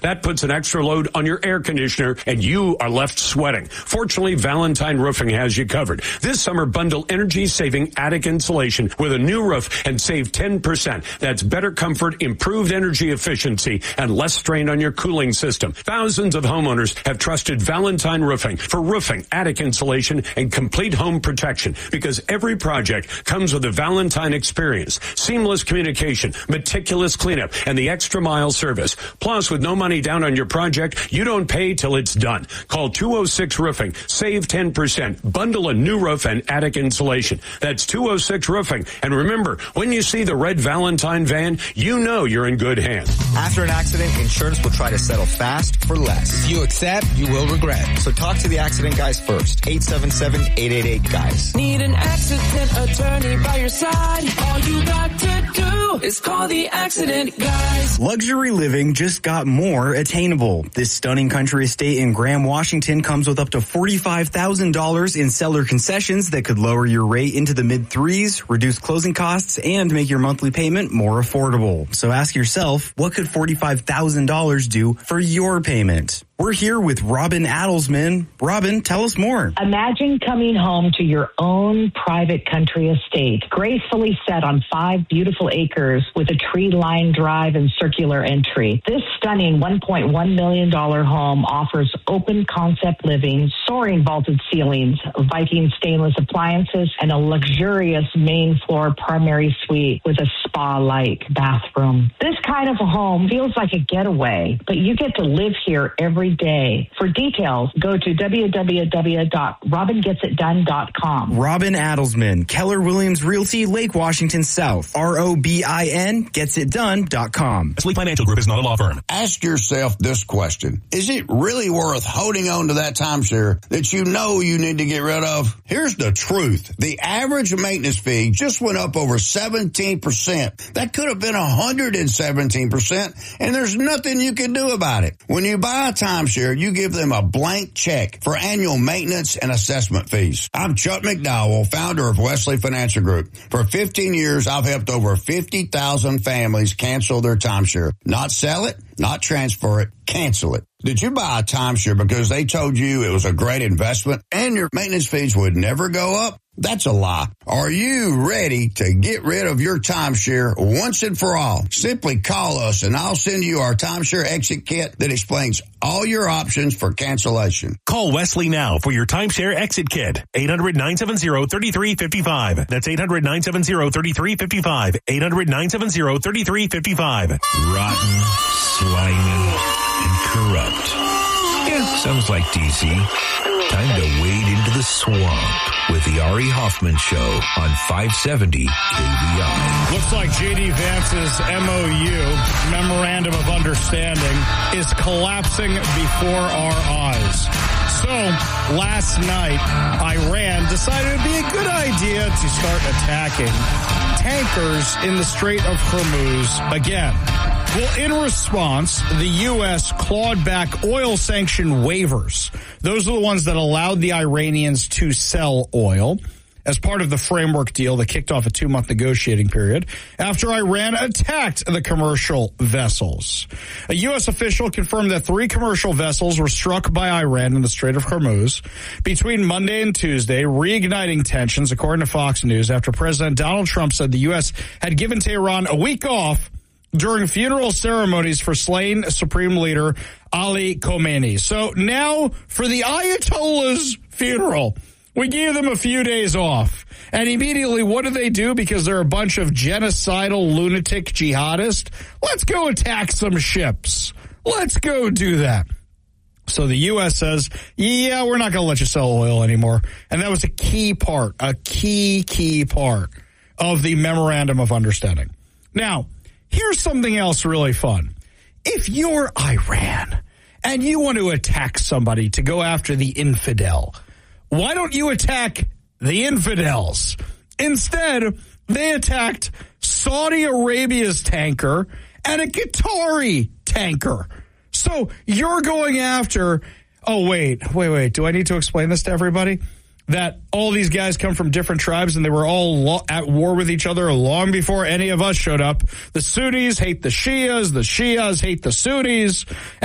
That puts an extra load on your air conditioner, and you are left sweating. Fortunately, Valentine Roofing has you covered. This summer, bundle energy-saving attic insulation with a new roof and save 10%. That's better comfort, improved energy efficiency, and less strain on your cooling system. Thousands of homeowners have trusted Valentine Roofing for roofing, attic insulation, and complete home protection, because every project comes with a Valentine experience, seamless communication, meticulous cleanup, and the extra mile service. Plus, with no money down on your project, you don't pay till it's done. Call 206 Roofing. Save 10%. Bundle a new roof and attic insulation. That's 206 Roofing. And remember, when you see the red Valentine van, you know you're in good hands. After an accident, insurance will try to settle fast for less. If you accept, you will regret. So talk to the accident guys first. 877-888-GUYS. Need an accident attorney by your side. All you got to do is call the accident guys. Luxury living just got more attainable. This stunning country estate in Graham, Washington comes with up to $45,000 in seller concessions that could lower your rate into the mid-threes, reduce closing costs, and make your monthly payment more affordable. So ask yourself, what could $45,000 do for your payment? We're here with Robin Adelsman. Robin, tell us more. Imagine coming home to your own private country estate, gracefully set on 5 beautiful acres with a tree-lined drive and circular entry. This stunning $1.1 million home offers open concept living, soaring vaulted ceilings, Viking stainless appliances, and a luxurious main floor primary suite with a spa-like bathroom. This kind of a home feels like a getaway, but you get to live here every day. For details, go to www.robingetsitdone.com. Robin Adelsman, Keller Williams Realty, Lake Washington South. ROBIN getsitdone.com. Sleep Financial Group is not a law firm. Ask yourself this question. Is it really worth holding on to that timeshare that you know you need to get rid of? Here's the truth. The average maintenance fee just went up over 17%. That could have been 117%, and there's nothing you can do about it. When you buy a timeshare, you give them a blank check for annual maintenance and assessment fees. I'm Chuck McDowell, founder of Wesley Financial Group. For 15 years, I've helped over 50,000 families cancel their timeshare. Not sell it, not transfer it, cancel it. Did you buy a timeshare because they told you it was a great investment and your maintenance fees would never go up? That's a lie. Are you ready to get rid of your timeshare once and for all? Simply call us and I'll send you our timeshare exit kit that explains all your options for cancellation. Call Wesley now for your timeshare exit kit. 800-970-3355. That's 800-970-3355. 800-970-3355. Rotten, slimy, and corrupt. Yeah, sounds like DC. Time to wade into the swamp with the Ari Hoffman Show on 570 KVI. Looks like J.D. Vance's MOU, Memorandum of Understanding, is collapsing before our eyes. So, last night, Iran decided it would be a good idea to start attacking tankers in the Strait of Hormuz again. Well, in response, the U.S. clawed back oil sanction waivers. Those are the ones that allowed the Iranians to sell oil as part of the framework deal that kicked off a 2-month negotiating period after Iran attacked the commercial vessels. A U.S. official confirmed that 3 commercial vessels were struck by Iran in the Strait of Hormuz between Monday and Tuesday, reigniting tensions, according to Fox News, after President Donald Trump said the U.S. had given Tehran a week off during funeral ceremonies for slain Supreme Leader Ali Khamenei. So now for the Ayatollah's funeral, we gave them a few days off. And immediately, what do? Because they're a bunch of genocidal lunatic jihadists. Let's go attack some ships. Let's go do that. So the U.S. says, yeah, we're not going to let you sell oil anymore. And that was a key part of the Memorandum of Understanding. Now, here's something else really fun. If you're Iran and you want to attack somebody to go after the infidel, why don't you attack the infidels? Instead, they attacked Saudi Arabia's tanker and a Qatari tanker. So you're going after, wait. Do I need to explain this to everybody? That all these guys come from different tribes and they were all at war with each other long before any of us showed up. The Sunnis hate the Shias hate the Sunnis,